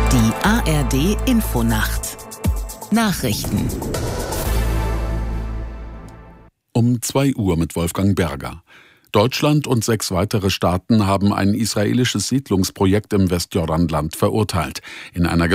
Die ARD Infonacht Nachrichten Um 2 Uhr mit Wolfgang Berger. Deutschland und 6 weitere Staaten haben ein israelisches Siedlungsprojekt im Westjordanland verurteilt. In einer